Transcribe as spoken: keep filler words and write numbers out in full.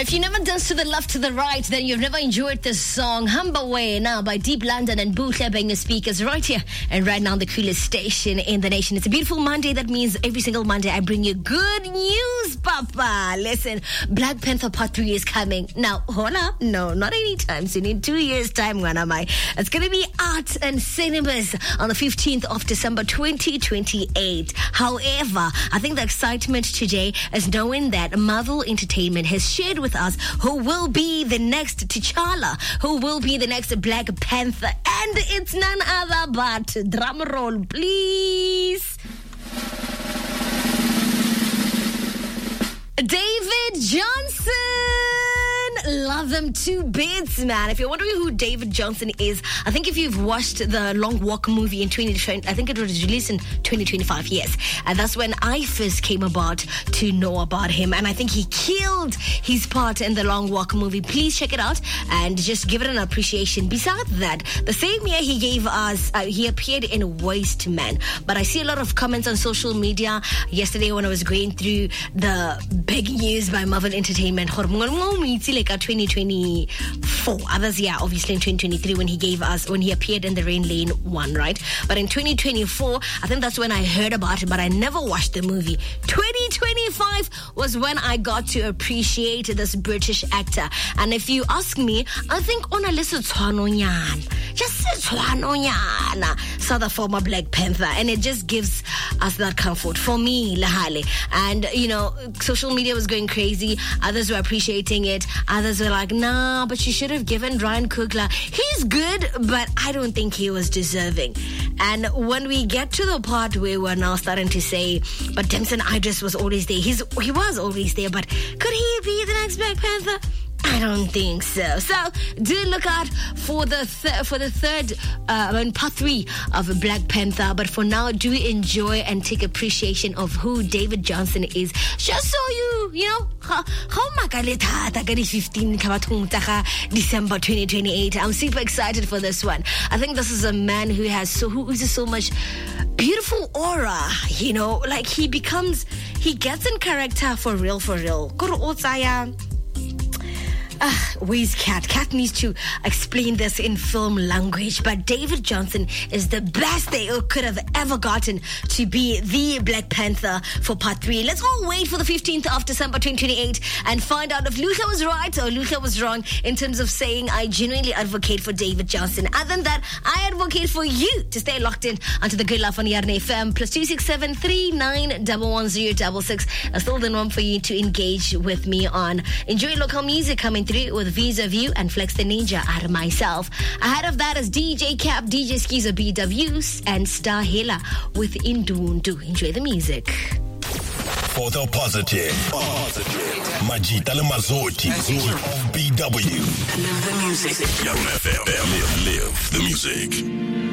If you never danced to the left, to the right, then you've never enjoyed this song, Humble Way, now by Deep London and Buhle being the speakers right here and right now, the coolest station in the nation. It's a beautiful Monday. That means every single Monday I bring you good news, Papa. Listen, Black Panther Part three is coming. Now, hold up. No, not anytime soon. In two years' time, Wanamai. It's going to be out in cinemas on the fifteenth of December, twenty twenty-eight. However, I think the excitement today is knowing that Marvel Entertainment has shared with us who will be the next T'Challa, who will be the next Black Panther, and it's none other but, drum roll please, David Johnson. Love them to bits, man. If you're wondering who David Johnson is, I think if you've watched the Long Walk movie in twenty twenty, I think it was released in twenty twenty-five, yes. And that's when I first came about to know about him. And I think he killed his part in the Long Walk movie. Please check it out and just give it an appreciation. Besides that, the same year he gave us, uh, he appeared in Waste Man. But I see a lot of comments on social media yesterday when I was going through the big news by Marvel Entertainment. Like twenty twenty-four. Others, yeah, obviously in twenty twenty-three when he gave us, when he appeared in the Rain Lane one, right? But in twenty twenty-four, I think that's when I heard about it, but I never watched the movie. twenty twenty-five was when I got to appreciate this British actor. And if you ask me, I think on a list of just saw the former Black Panther, and it just gives us that comfort for me, Lahale. And you know, social media was going crazy. Others were appreciating it. Others were like, nah, but you should have given Ryan Coogler. He's good, but I don't think he was deserving. And when we get to the part where we're now starting to say, but Damson Idris was always there. He's he was always there, but could he be the next Black Panther? I don't think so. So do look out for the th- for the third uh, and part three of Black Panther. But for now, do enjoy and take appreciation of who David Johnson is. Just so you, you know, how fifteen December twenty twenty-eight. I'm super excited for this one. I think this is a man who has so who is so much beautiful aura. You know, like he becomes, he gets in character for real, for real. Ah, where's Cat? Cat needs to explain this in film language. But David Johnson is the best they could have ever gotten to be the Black Panther for part three. Let's all wait for the fifteenth of December twenty twenty-eight and find out if Luther was right or Luther was wrong in terms of saying I genuinely advocate for David Johnson. Other than that, I advocate for you to stay locked in onto the Good Life on Yarn F M. Plus two six seven three nine one one zero six six. That's still the norm for you to engage with me on. Enjoy local music coming through with Visa View and Flex the Ninja out of myself. Ahead of that is D J Cap, D J Skiza B Ws, and Star Hela with Indundu. Enjoy the music. For the positive, positive. Majita le Mazoti of B W. Live the music. Young F M. Live, live the music.